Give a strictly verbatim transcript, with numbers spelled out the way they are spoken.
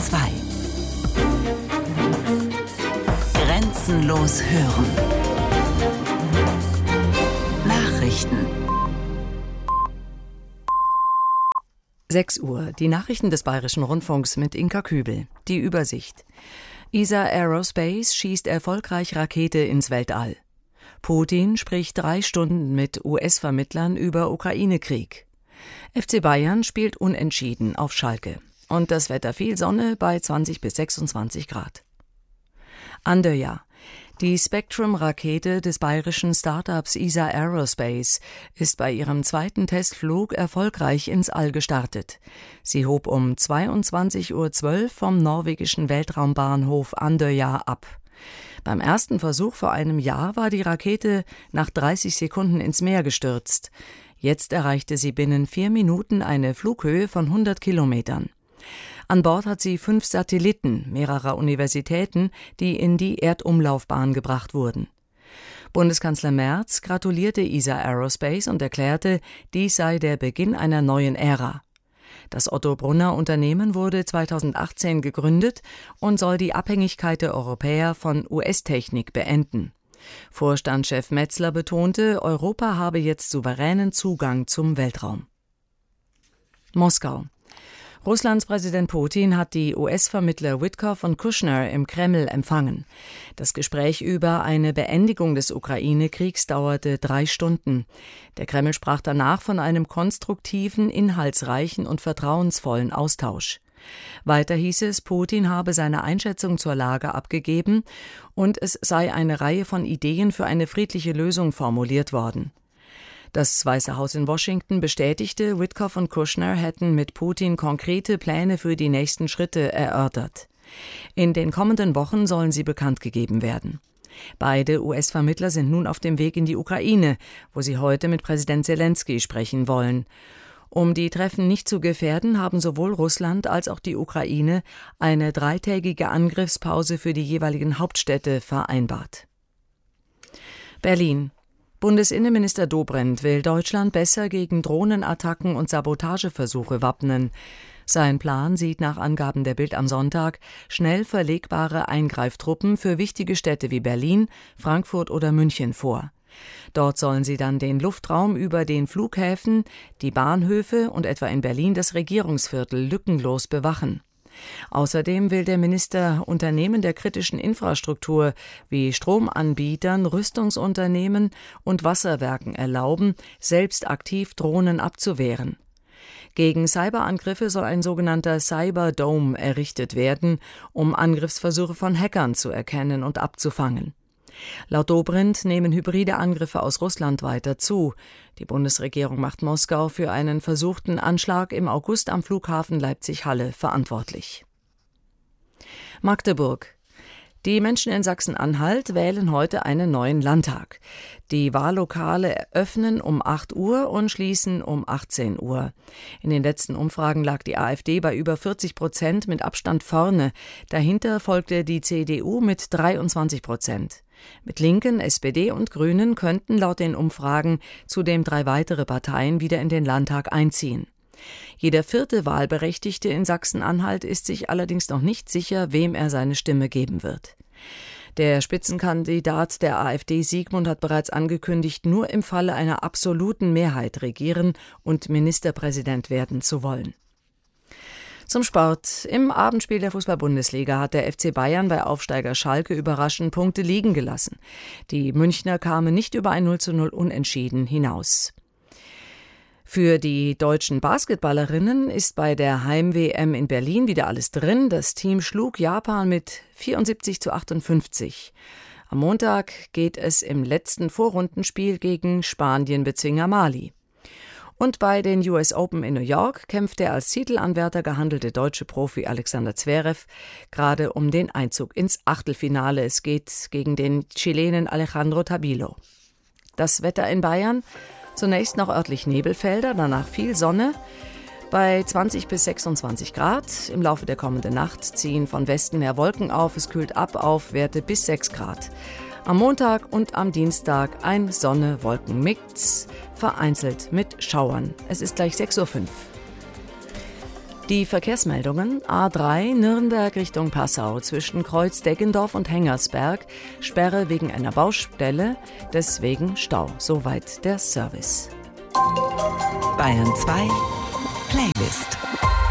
zwei. Grenzenlos hören. Nachrichten. sechs Uhr. Die Nachrichten des Bayerischen Rundfunks mit Inka Kübel. Die Übersicht. E S A Aerospace schießt erfolgreich Rakete ins Weltall. Putin spricht drei Stunden mit U S-Vermittlern über Ukraine-Krieg. F C Bayern spielt unentschieden auf Schalke. Und das Wetter: viel Sonne bei zwanzig bis sechsundzwanzig Grad. Andøya. Die Spectrum-Rakete des bayerischen Startups E S A Aerospace ist bei ihrem zweiten Testflug erfolgreich ins All gestartet. Sie hob um zweiundzwanzig Uhr zwölf vom norwegischen Weltraumbahnhof Andøya ab. Beim ersten Versuch vor einem Jahr war die Rakete nach dreißig Sekunden ins Meer gestürzt. Jetzt erreichte sie binnen vier Minuten eine Flughöhe von hundert Kilometern. An Bord hat sie fünf Satelliten mehrerer Universitäten, die in die Erdumlaufbahn gebracht wurden. Bundeskanzler Merz gratulierte E S A Aerospace und erklärte, dies sei der Beginn einer neuen Ära. Das Otto-Brunner-Unternehmen wurde zweitausendachtzehn gegründet und soll die Abhängigkeit der Europäer von U S-Technik beenden. Vorstandschef Metzler betonte, Europa habe jetzt souveränen Zugang zum Weltraum. Moskau. Russlands Präsident Putin hat die U S-Vermittler Witkoff und Kushner im Kreml empfangen. Das Gespräch über eine Beendigung des Ukraine-Kriegs dauerte drei Stunden. Der Kreml sprach danach von einem konstruktiven, inhaltsreichen und vertrauensvollen Austausch. Weiter hieß es, Putin habe seine Einschätzung zur Lage abgegeben und es sei eine Reihe von Ideen für eine friedliche Lösung formuliert worden. Das Weiße Haus in Washington bestätigte, Witkoff und Kushner hätten mit Putin konkrete Pläne für die nächsten Schritte erörtert. In den kommenden Wochen sollen sie bekannt gegeben werden. Beide U S-Vermittler sind nun auf dem Weg in die Ukraine, wo sie heute mit Präsident Selenskyj sprechen wollen. Um die Treffen nicht zu gefährden, haben sowohl Russland als auch die Ukraine eine dreitägige Angriffspause für die jeweiligen Hauptstädte vereinbart. Berlin. Bundesinnenminister Dobrindt will Deutschland besser gegen Drohnenattacken und Sabotageversuche wappnen. Sein Plan sieht nach Angaben der Bild am Sonntag schnell verlegbare Eingreiftruppen für wichtige Städte wie Berlin, Frankfurt oder München vor. Dort sollen sie dann den Luftraum über den Flughäfen, die Bahnhöfe und etwa in Berlin das Regierungsviertel lückenlos bewachen. Außerdem will der Minister Unternehmen der kritischen Infrastruktur wie Stromanbietern, Rüstungsunternehmen und Wasserwerken erlauben, selbst aktiv Drohnen abzuwehren. Gegen Cyberangriffe soll ein sogenannter Cyberdome errichtet werden, um Angriffsversuche von Hackern zu erkennen und abzufangen. Laut Dobrindt nehmen hybride Angriffe aus Russland weiter zu. Die Bundesregierung macht Moskau für einen versuchten Anschlag im August am Flughafen Leipzig-Halle verantwortlich. Magdeburg. Die Menschen in Sachsen-Anhalt wählen heute einen neuen Landtag. Die Wahllokale öffnen um acht Uhr und schließen um achtzehn Uhr. In den letzten Umfragen lag die AfD bei über vierzig Prozent mit Abstand vorne. Dahinter folgte die C D U mit dreiundzwanzig Prozent. Mit Linken, S P D und Grünen könnten laut den Umfragen zudem drei weitere Parteien wieder in den Landtag einziehen. Jeder vierte Wahlberechtigte in Sachsen-Anhalt ist sich allerdings noch nicht sicher, wem er seine Stimme geben wird. Der Spitzenkandidat der AfD Sigmund hat bereits angekündigt, nur im Falle einer absoluten Mehrheit regieren und Ministerpräsident werden zu wollen. Zum Sport. Im Abendspiel der Fußball-Bundesliga hat der F C Bayern bei Aufsteiger Schalke überraschend Punkte liegen gelassen. Die Münchner kamen nicht über ein null zu null Unentschieden hinaus. Für die deutschen Basketballerinnen ist bei der Heim-W M in Berlin wieder alles drin. Das Team schlug Japan mit vierundsiebzig zu achtundfünfzig. Am Montag geht es im letzten Vorrundenspiel gegen Spanien-Bezwinger Mali. Und bei den U S Open in New York kämpft der als Titelanwärter gehandelte deutsche Profi Alexander Zverev gerade um den Einzug ins Achtelfinale. Es geht gegen den Chilenen Alejandro Tabilo. Das Wetter in Bayern: zunächst noch örtlich Nebelfelder, danach viel Sonne. Bei zwanzig bis sechsundzwanzig Grad. Im Laufe der kommenden Nacht ziehen von Westen her Wolken auf. Es kühlt ab auf Werte bis sechs Grad. Am Montag und am Dienstag ein Sonne-Wolken-Mix, vereinzelt mit Schauern. Es ist gleich sechs Uhr fünf. Die Verkehrsmeldungen: A drei Nürnberg Richtung Passau zwischen Kreuz Deggendorf und Hengersberg, Sperre wegen einer Baustelle, deswegen Stau. Soweit der Service. Bayern zwei Playlist.